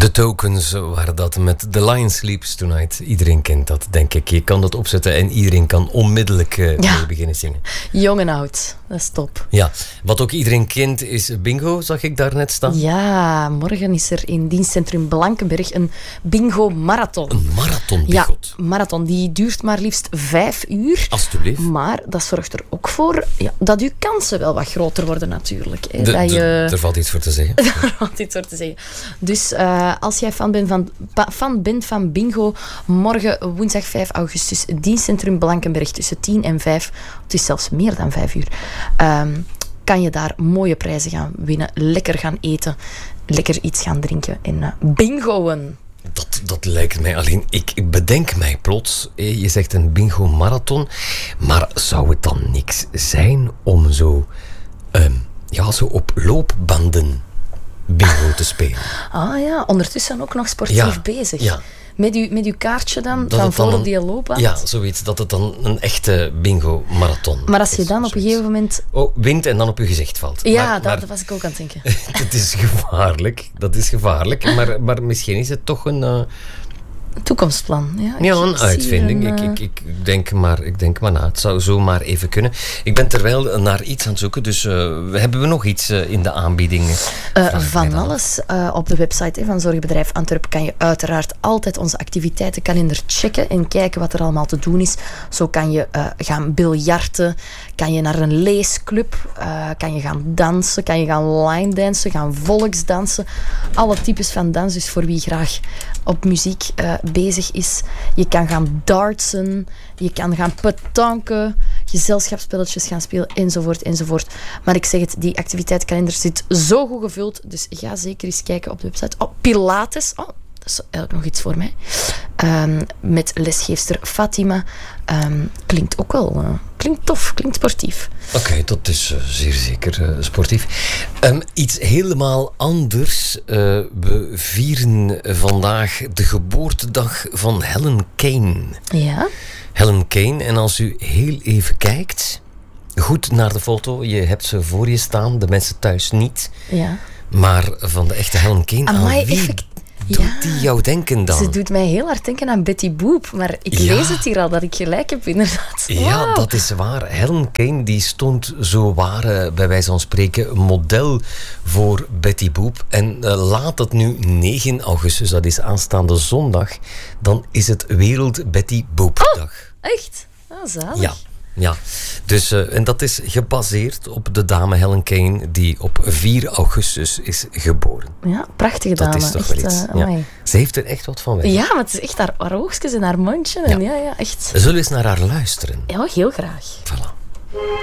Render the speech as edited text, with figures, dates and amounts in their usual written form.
The Tokens waren dat met The Lion Sleeps Tonight. Iedereen kent dat, denk ik. Je kan dat opzetten en iedereen kan onmiddellijk mee beginnen zingen. Jong en oud, dat is top. Ja, wat ook iedereen kent is bingo, zag ik daar net staan. Ja, morgen is er in dienstcentrum Blankenberg een bingo-marathon. Een marathon, Ja, bigot. marathon. Die duurt maar liefst 5 uur. Alsjeblieft. Maar dat zorgt er ook voor dat uw kansen wel wat groter worden natuurlijk. Hè. Er valt iets voor te zeggen. Er valt iets voor te zeggen. Dus als jij fan bent van bingo, morgen woensdag 5 augustus, dienstcentrum Blankenberg tussen 10 en 5. Het is zelfs meer dan 5 uur. Kan je daar mooie prijzen gaan winnen. Lekker gaan eten. Lekker iets gaan drinken. En bingoen. Dat lijkt mij alleen... Ik bedenk mij plots, je zegt een bingo-marathon, maar zou het dan niks zijn om zo op loopbanden bingo te spelen? Ah ja, ondertussen ook nog sportief bezig. Ja. Met uw kaartje dan, Dat van voor dan op die loopband? Ja, zoiets. Dat het dan een echte bingo-marathon is. Maar als je dan op een gegeven moment... wint en dan op je gezicht valt. Ja, dat was ik ook aan het denken. Dat is gevaarlijk. Maar misschien is het toch een... toekomstplan. Ja, een uitvinding. Ik denk maar na. Het zou zomaar even kunnen. Ik ben terwijl naar iets aan het zoeken. Dus hebben we nog iets in de aanbiedingen? Van alles. Op de website van Zorgbedrijf Antwerpen kan je uiteraard altijd onze activiteitenkalender checken en kijken wat er allemaal te doen is. Zo kan je gaan biljarten, kan je naar een leesclub, kan je gaan dansen, kan je gaan line dansen, gaan volksdansen. Alle types van dans, dus voor wie graag op muziek bezig is. Je kan gaan dartsen, je kan gaan petanken, gezelschapsspelletjes gaan spelen, enzovoort. Maar ik zeg het, die activiteitskalender zit zo goed gevuld, dus ga zeker eens kijken op de website. Pilates, dat is eigenlijk nog iets voor mij. Met lesgeefster Fatima. Klinkt ook wel... klinkt tof, klinkt sportief. Oké, dat is zeer zeker sportief. Iets helemaal anders. We vieren vandaag de geboortedag van Helen Kane. Ja? Helen Kane, en als u heel even kijkt, goed naar de foto, je hebt ze voor je staan, de mensen thuis niet. Ja. Maar van de echte Helen Kane, aan wie doet die jou denken dan? Ze doet mij heel hard denken aan Betty Boop, maar ik lees het hier al dat ik gelijk heb, inderdaad. Ja, wow. Dat is waar. Helen Kane die stond zo waar, bij wijze van spreken, model voor Betty Boop. En laat het nu 9 augustus, dat is aanstaande zondag, dan is het Wereld Betty Boop dag. Echt? Zalig. Ja, dus, en dat is gebaseerd op de dame Helen Kane die op 4 augustus is geboren. Ja, prachtige dame. Dat is toch echt, wel iets. Ja. Ze heeft er echt wat van weg. Ja, maar het is echt haar oogstjes en haar mondje. En ja, echt. Zullen we eens naar haar luisteren? Ja, heel graag. Voilà.